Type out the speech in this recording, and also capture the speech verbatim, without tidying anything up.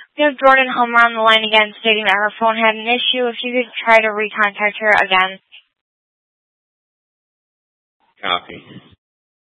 We have Jordan Homer on the line again, stating that her phone had an issue. If you could try to recontact her again. Copy.